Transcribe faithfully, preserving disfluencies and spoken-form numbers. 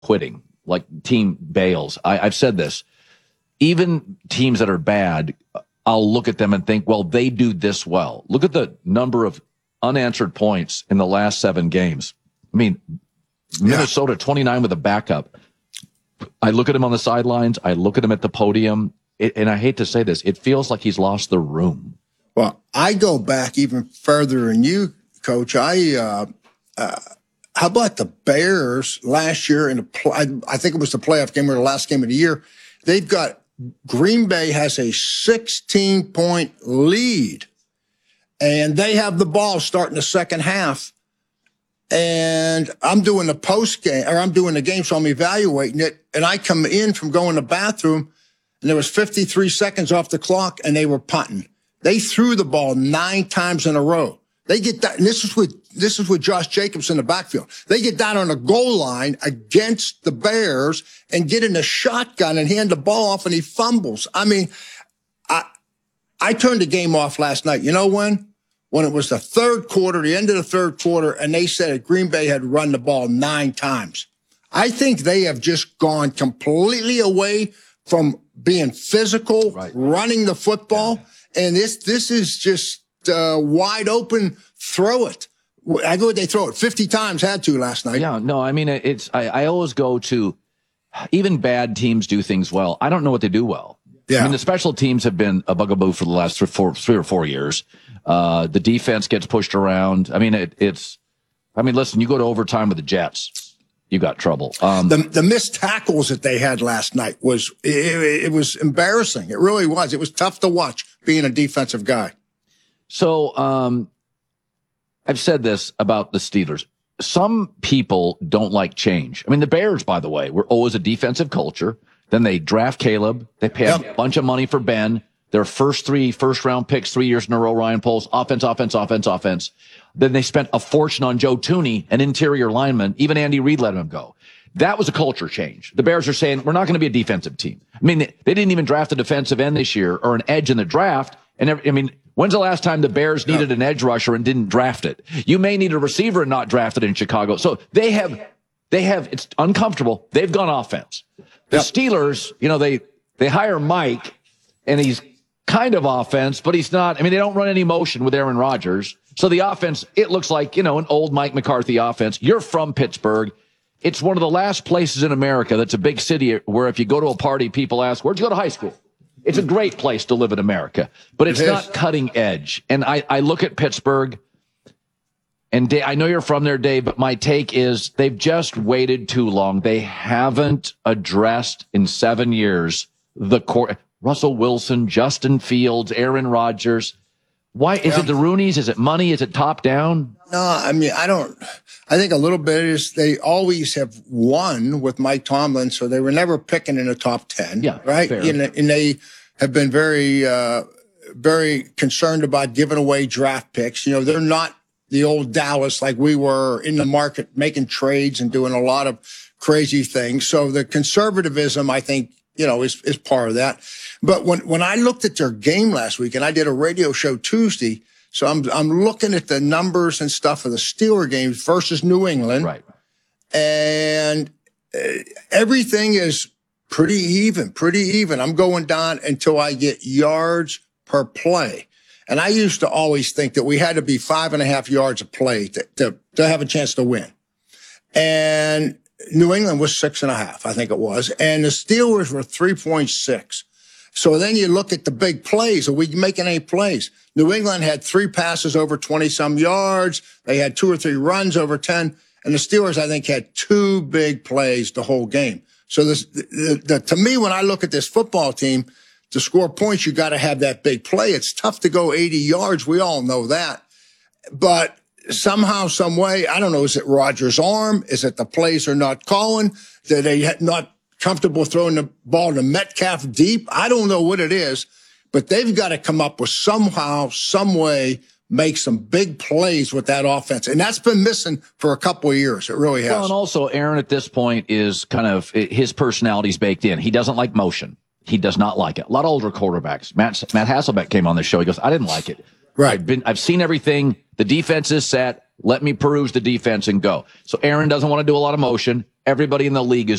quitting, like team bails. I, I've said this. Even teams that are bad, I'll look at them and think, well, they do this well. Look at the number of unanswered points in the last seven games. I mean, Minnesota, yeah. twenty-nine with a backup. I look at him on the sidelines. I look at him at the podium. It, and I hate to say this, it feels like he's lost the room. Well, I go back even further than you, Coach. I, uh, uh, how about the Bears last year in the play, I think it was the playoff game or the last game of the year. They've got Green Bay has a sixteen point lead, and they have the ball starting the second half. And I'm doing the post game, or I'm doing the game, so I'm evaluating it. And I come in from going to the bathroom, and there was fifty-three seconds off the clock, and they were punting. They threw the ball nine times in a row. They get that, and this is with this is with Josh Jacobs in the backfield. They get down on the goal line against the Bears and get in a shotgun and hand the ball off, and he fumbles. I mean, I I turned the game off last night. You know when? When it was the third quarter, the end of the third quarter, and they said that Green Bay had run the ball nine times. I think they have just gone completely away from being physical, right. running the football, yeah. and this this is just. Uh, wide open, throw it. I go, they throw it fifty times, had to last night. Yeah, no, I mean, it's, I, I always go to, even bad teams do things well. I don't know what they do well. Yeah. I mean, the special teams have been a bugaboo for the last three, four, three or four years. Uh, the defense gets pushed around. I mean, it, it's, I mean, listen, you go to overtime with the Jets, you got trouble. Um, the, the missed tackles that they had last night was, it, it was embarrassing. It really was. It was tough to watch being a defensive guy. So, um, I've said this about the Steelers. Some people don't like change. I mean, the Bears, by the way, were always a defensive culture. Then they draft Caleb. They pay yep. a bunch of money for Ben. Their first three first round picks, three years in a row, Ryan Poles, offense, offense, offense, offense. Then they spent a fortune on Joe Thuney, an interior lineman. Even Andy Reid let him go. That was a culture change. The Bears are saying, we're not going to be a defensive team. I mean, they, they didn't even draft a defensive end this year or an edge in the draft. And every, I mean, when's the last time the Bears needed an edge rusher and didn't draft it? You may need a receiver and not draft it in Chicago. So they have, they have, it's uncomfortable. They've gone offense. The yep. Steelers, you know, they, they hire Mike and he's kind of offense, but he's not. I mean, they don't run any motion with Aaron Rodgers. So the offense, it looks like, you know, an old Mike McCarthy offense. You're from Pittsburgh. It's one of the last places in America that's a big city where if you go to a party, people ask, where'd you go to high school? It's a great place to live in America, but it's it not cutting edge. And I, I look at Pittsburgh, and Dave, I know you're from there, Dave, but my take is they've just waited too long. They haven't addressed in seven years the core. Russell Wilson, Justin Fields, Aaron Rodgers. Why is yeah. it the Rooneys? Is it money? Is it top down? No, I mean, I don't, I think a little bit is they always have won with Mike Tomlin. So they were never picking in the top ten. Yeah. Right. You know, and they have been very, uh, very concerned about giving away draft picks. You know, they're not the old Dallas like we were in the market making trades and doing a lot of crazy things. So the conservatism, I think, you know, is, is part of that. But when, when I looked at their game last week, and I did a radio show Tuesday, so I'm, I'm looking at the numbers and stuff of the Steeler games versus New England. Right. And uh, everything is pretty even, pretty even. I'm going down until I get yards per play. And I used to always think that we had to be five and a half yards a play to, to, to have a chance to win. And New England was six and a half, I think it was. And the Steelers were three point six. So then you look at the big plays. Are we making any plays? New England had three passes over twenty some yards. They had two or three runs over ten. And the Steelers, I think, had two big plays the whole game. So this, the, the, to me, when I look at this football team, to score points, you got to have that big play. It's tough to go eighty yards. We all know that. But somehow, some way, I don't know, is it Rodgers' arm? Is it the plays are not calling? Are they not comfortable throwing the ball to Metcalf deep? I don't know what it is, but they've got to come up with somehow, some way, make some big plays with that offense. And that's been missing for a couple of years. It really has. Well, and also Aaron at this point is kind of, his personality's baked in. He doesn't like motion. He does not like it. A lot of older quarterbacks. Matt, Matt Hasselbeck came on the show. He goes, I didn't like it. Right. I've been, I've seen everything. The defense is set. Let me peruse the defense and go. So Aaron doesn't want to do a lot of motion. everybody in the league is